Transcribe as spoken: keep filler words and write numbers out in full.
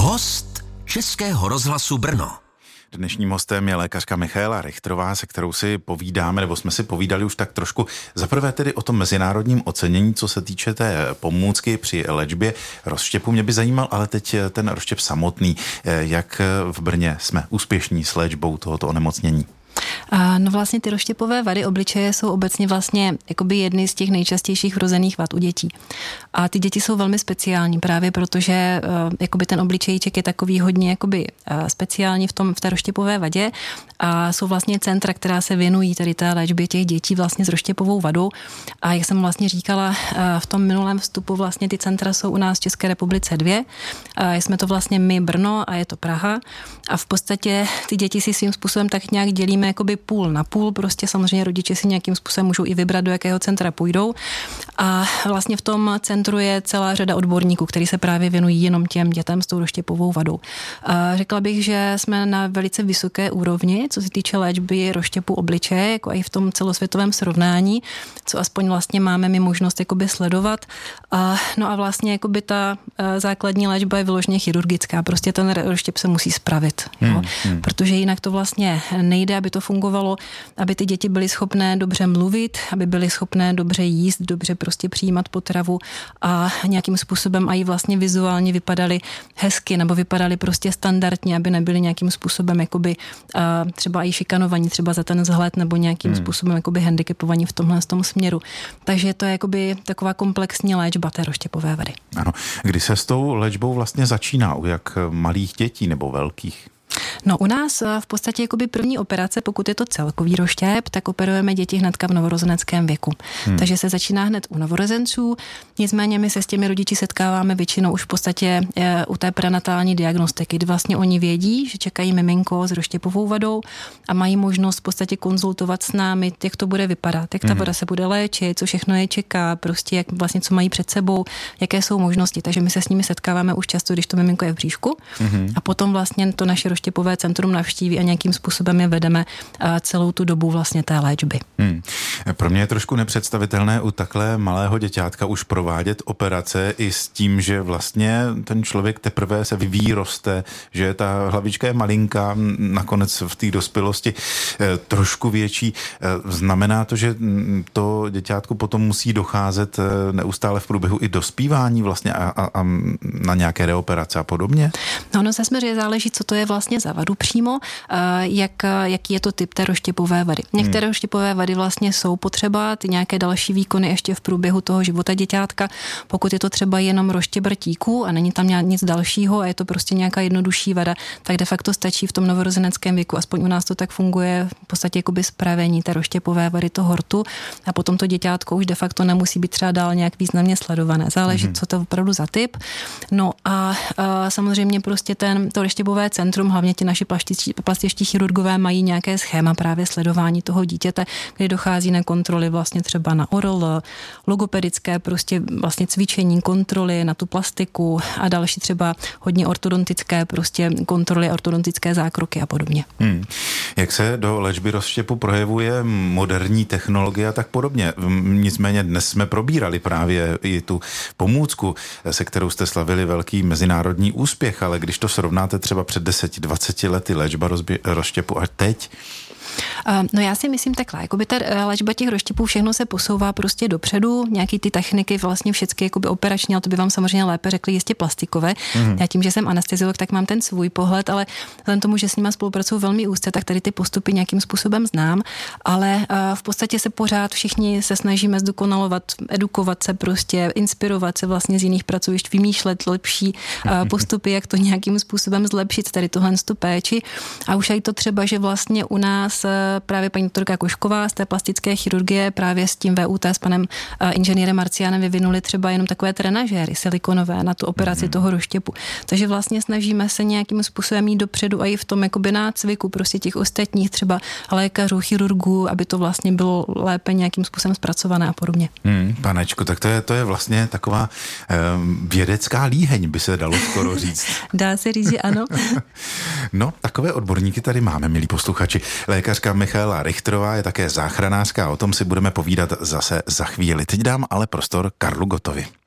Host Českého rozhlasu Brno. Dnešním hostem je lékařka Michaela Richtrová, se kterou si povídáme, nebo jsme si povídali už tak trošku zaprvé tedy o tom mezinárodním ocenění, co se týče té pomůcky při léčbě rozštěpu. Mě by zajímal ale teď ten rozštěp samotný. Jak v Brně jsme úspěšní s léčbou tohoto onemocnění? No vlastně ty rozštěpové vady obličeje jsou obecně vlastně jakoby jedny z těch nejčastějších vrozených vad u dětí. A ty děti jsou velmi speciální právě protože jakoby ten obličejíček je takový hodně jakoby speciální v tom v té rozštěpové vadě a jsou vlastně centra, která se věnují tady té léčbě těch dětí vlastně s rozštěpovou vadou. A jak jsem vlastně říkala v tom minulém vstupu, vlastně ty centra jsou u nás v České republice dvě. A jsme to vlastně my Brno a je to Praha. A v podstatě ty děti si svým způsobem tak nějak dělíme jakoby půl na půl, prostě samozřejmě rodiče si nějakým způsobem můžou i vybrat, do jakého centra půjdou. A vlastně v tom centru je celá řada odborníků, kteří se právě věnují jenom těm dětem s tou rozštěpovou vadou. A řekla bych, že jsme na velice vysoké úrovni, co se týče léčby rozštěpu obličeje, jako i v tom celosvětovém srovnání, co aspoň vlastně máme my možnost jakoby sledovat. A, no a vlastně jakoby ta základní léčba je vyloženě chirurgická, prostě ten rozštěp se musí spravit, hmm, hmm. protože jinak to vlastně nejde, aby to fungovalo, aby ty děti byly schopné dobře mluvit, aby byly schopné dobře jíst, dobře prostě přijímat potravu a nějakým způsobem i vlastně vizuálně vypadaly hezky nebo vypadaly prostě standardně, aby nebyly nějakým způsobem jakoby uh, třeba i šikanovaní třeba za ten vzhled nebo nějakým hmm. způsobem jakoby handicapovaní v tomhle z tom směru. Takže to je jakoby taková komplexní léčba té rozštěpové vady. Ano. Kdy se s tou léčbou vlastně začíná? U jak malých dětí nebo velkých? No u nás v podstatě jakoby první operace, pokud je to celkový rozštěp, tak operujeme děti hnedka v novorozeneckém věku. Hmm. Takže se začíná hned u novorozenců, nicméně my se s těmi rodiči setkáváme většinou už v podstatě e, u té prenatální diagnostiky, kdy vlastně oni vědí, že čekají miminko s rozštěpovou vadou a mají možnost v podstatě konzultovat s námi, jak to bude vypadat, jak ta hmm. vada se bude léčit, co všechno je čeká, prostě jak vlastně co mají před sebou, jaké jsou možnosti. Takže my se s nimi setkáváme už často, když to miminko je v bříšku hmm. a potom vlastně to naše rozštěpové centrum navštíví a nějakým způsobem je vedeme celou tu dobu vlastně té léčby. Hmm. Pro mě je trošku nepředstavitelné u takhle malého děťátka už provádět operace i s tím, že vlastně ten člověk teprve se vyvíjí, roste, že ta hlavička je malinká, nakonec v té dospělosti trošku větší. Znamená to, že to děťátko potom musí docházet neustále v průběhu i dospívání vlastně a, a, a na nějaké reoperace a podobně? No, no zase záleží, co to je vlastně za vadu přímo, jak, jaký je to typ té rozštěpové vady. Některé hmm. rozštěpové vady vlastně jsou potřeba, ty nějaké další výkony ještě v průběhu toho života děťátka. Pokud je to třeba jenom rozštěp rtíku a není tam nic dalšího a je to prostě nějaká jednodušší vada, tak de facto stačí v tom novorozeneckém věku, aspoň u nás to tak funguje, v podstatě jakoby spravení té rozštěpové vady toho rtu a potom to děťátko už de facto nemusí být třeba dál nějak významně sledované. Záleží, hmm. co to opravdu za typ. No a, a samozřejmě prostě ten, to rozštěpové centrum, hlavně ti naši plastičtí chirurgové mají nějaké schéma právě sledování toho dítěte, kdy dochází na kontroly vlastně třeba na oral, logopedické prostě vlastně cvičení, kontroly na tu plastiku a další třeba hodně ortodontické prostě kontroly, ortodontické zákroky a podobně. Hmm. Jak se do léčby rozštěpu projevuje moderní technologie a tak podobně? Nicméně dnes jsme probírali právě i tu pomůcku, se kterou jste slavili velký mezinárodní úspěch, ale když to srovnáte třeba před deseti dvaceti lety léčba rozbě- rozštěpu a teď? No já si myslím takhle, jakoby ta léčba těch rozštěpů, všechno se posouvá prostě dopředu, nějaký ty techniky vlastně všechny jakoby operační, ale to by vám samozřejmě lépe řekli jistě plastikové. Mm. Já tím, že jsem anesteziolog, tak mám ten svůj pohled, ale vzhledem tomu, že s nima spolupracuju velmi úzce, tak tady ty postupy nějakým způsobem znám, ale v podstatě se pořád všichni se snažíme zdokonalovat, edukovat se prostě, inspirovat se vlastně z jiných pracovišť, vymýšlet lepší postupy, jak to nějakým způsobem zlepšit, tady tohle tu péči. A už aj to třeba, že vlastně u nás právě paní doktorka Košková z té plastické chirurgie právě s tím V U T, s panem inženýrem Marciánem vyvinuli třeba jenom takové trenažéry silikonové na tu operaci mm-hmm. toho rozštěpu. Takže vlastně snažíme se nějakým způsobem jít dopředu a i v tom jakoby nácviku prostě těch ostatních třeba lékařů, chirurgů, aby to vlastně bylo lépe nějakým způsobem zpracované a podobně. Hmm, panečku, tak to je, to je vlastně taková um, vědecká líheň, by se dalo skoro říct. Dá se říct, že ano. No, takové odborníky tady máme, milí posluchači. Lékařka Michaela Richtrová je také záchranářka a o tom si budeme povídat zase za chvíli. Teď dám ale prostor Karlu Gottovi.